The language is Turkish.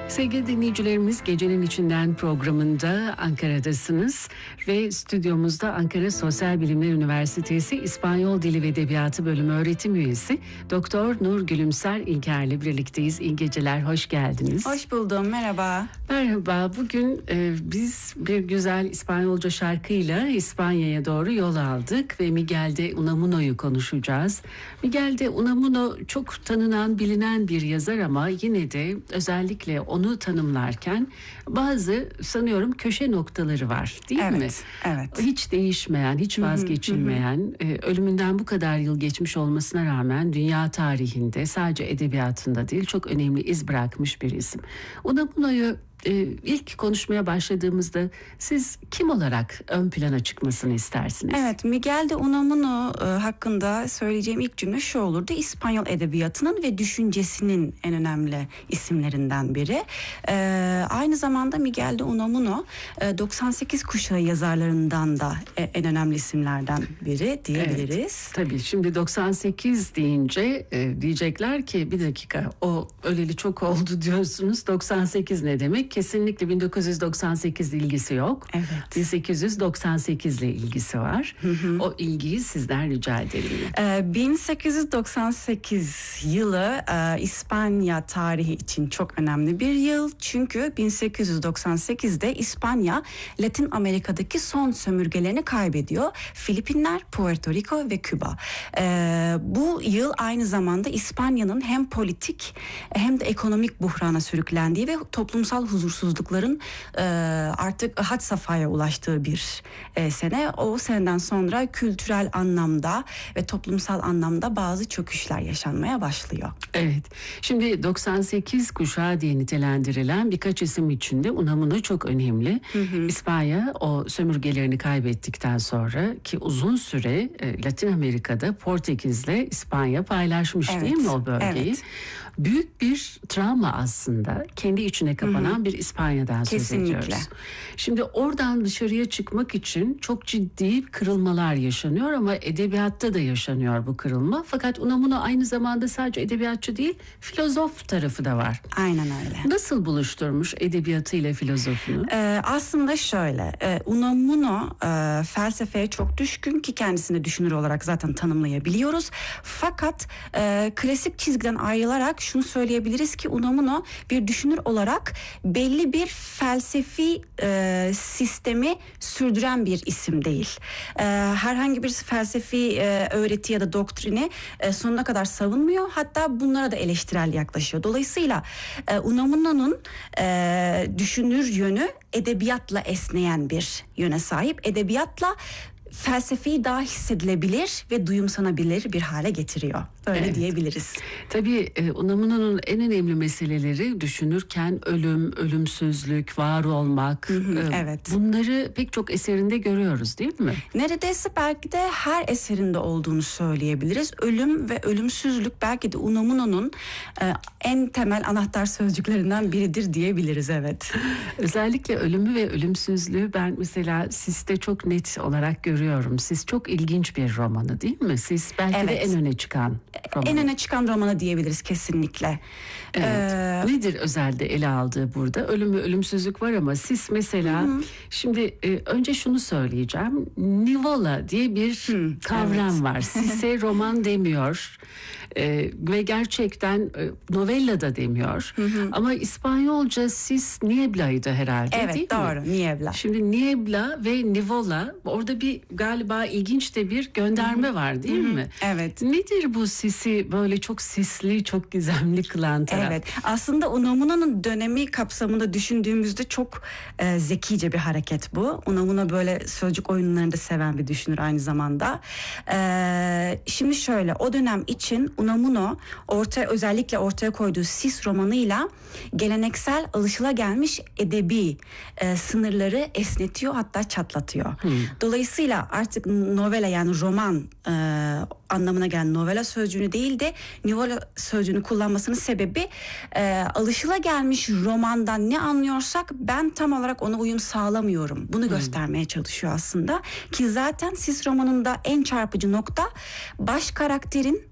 Sevgili dinleyicilerimiz, Gecenin İçinden programında Ankara'dasınız ve stüdyomuzda Ankara Sosyal Bilimler Üniversitesi İspanyol Dili ve Edebiyatı Bölümü öğretim üyesi Doktor Nur Gülümser İlker'le birlikteyiz. İyi geceler, hoş geldiniz. Hoş buldum, merhaba. Merhaba, bugün biz bir güzel İspanyolca şarkıyla İspanya'ya doğru yol aldık ve Miguel de Unamuno'yu konuşacağız. Miguel de Unamuno çok tanınan, bilinen bir yazar ama yine de özellikle onu tanımlarken bazı sanıyorum köşe noktaları var, değil mi? Evet. Hiç değişmeyen, hiç vazgeçilmeyen, ölümünden bu kadar yıl geçmiş olmasına rağmen dünya tarihinde sadece edebiyatında değil çok önemli iz bırakmış bir isim. Unamuno'yu ilk konuşmaya başladığımızda siz kim olarak ön plana çıkmasını istersiniz? Evet, Miguel de Unamuno hakkında söyleyeceğim ilk cümle şu olurdu: İspanyol edebiyatının ve düşüncesinin en önemli isimlerinden biri. Aynı zamanda Miguel de Unamuno 98 kuşağı yazarlarından da en önemli isimlerden biri diyebiliriz. Evet, tabii şimdi 98 deyince diyecekler ki bir dakika, o öleli çok oldu diyorsunuz, 98 ne demek? Kesinlikle 1998 ilgisi yok. Evet. 1898 ile ilgisi var. O ilgiyi sizden rica edelim. 1898 yılı İspanya tarihi için çok önemli bir yıl. Çünkü 1898'de İspanya Latin Amerika'daki son sömürgelerini kaybediyor. Filipinler, Puerto Rico ve Küba. Bu yıl aynı zamanda İspanya'nın hem politik hem de ekonomik buhrana sürüklendiği ve toplumsal huzursuzlukların artık had safhaya ulaştığı bir sene. O seneden sonra kültürel anlamda ve toplumsal anlamda bazı çöküşler yaşanmaya başlıyor. Evet. Şimdi 98 kuşağı diye nitelendirilen birkaç isim içinde Unamuno çok önemli. İspanya o sömürgelerini kaybettikten sonra ki uzun süre Latin Amerika'da Portekiz'le İspanya paylaşmış, değil mi o bölgeyi? Evet. Büyük bir travma aslında. Kendi içine kapanan bir İspanya'dan söz ediyoruz. Şimdi oradan dışarıya çıkmak için çok ciddi kırılmalar yaşanıyor ama edebiyatta da yaşanıyor bu kırılma. Fakat Unamuno aynı zamanda sadece edebiyatçı değil, filozof tarafı da var. Aynen öyle. Nasıl buluşturmuş edebiyatıyla filozofunu? Aslında şöyle, Unamuno felsefeye çok düşkün ki kendisini düşünür olarak zaten tanımlayabiliyoruz. Fakat klasik çizgiden ayrılarak şunu söyleyebiliriz ki Unamuno bir düşünür olarak belli bir felsefi sistemi sürdüren bir isim değil. Herhangi bir felsefi öğreti ya da doktrini sonuna kadar savunmuyor. Hatta bunlara da eleştirel yaklaşıyor. Dolayısıyla Unamuno'nun düşünür yönü edebiyatla esneyen bir yöne sahip. Edebiyatla felsefeyi daha hissedilebilir ve duyumsanabilir bir hale getiriyor. Öyle diyebiliriz. Tabii Unamuno'nun en önemli meseleleri düşünürken ölüm, ölümsüzlük, var olmak. Evet. Bunları pek çok eserinde görüyoruz, değil mi? Neredeyse belki de her eserinde olduğunu söyleyebiliriz. Ölüm ve ölümsüzlük belki de Unamuno'nun en temel anahtar sözcüklerinden biridir diyebiliriz, evet. Özellikle ölümü ve ölümsüzlüğü ben mesela Sis'te çok net olarak görüyorum. Sis çok ilginç bir romanı, değil mi? Sis belki de en öne çıkan romanı. En öne çıkan romanı diyebiliriz kesinlikle. Evet. Nedir özelde ele aldığı burada? Ölüm ve ölümsüzlük var ama Sis mesela şimdi önce şunu söyleyeceğim. Nivola diye bir kavram var. Sis'e roman demiyor. Ve gerçekten novella da demiyor. Ama İspanyolca Sis Niebla'ydı herhalde, evet, değil doğru, mi? Niebla. Şimdi Niebla ve Nivola, orada bir galiba ilginç de bir gönderme var, değil mi? Evet. Nedir bu Sis'i böyle çok sisli, çok gizemli kılan taraf? Evet, aslında Unamuno'nun dönemi kapsamında düşündüğümüzde çok zekice bir hareket bu. Unamuno böyle sözcük oyunlarını da seven bir düşünür aynı zamanda. Şimdi şöyle, o dönem için Unamuno özellikle ortaya koyduğu Sis romanıyla geleneksel alışılagelmiş edebi sınırları esnetiyor, hatta çatlatıyor. Dolayısıyla artık novela, yani roman anlamına gelen novela sözcüğünü değil de novela sözcüğünü kullanmasının sebebi alışılagelmiş romandan ne anlıyorsak ben tam olarak ona uyum sağlamıyorum. Bunu göstermeye çalışıyor aslında ki zaten Sis romanında en çarpıcı nokta baş karakterin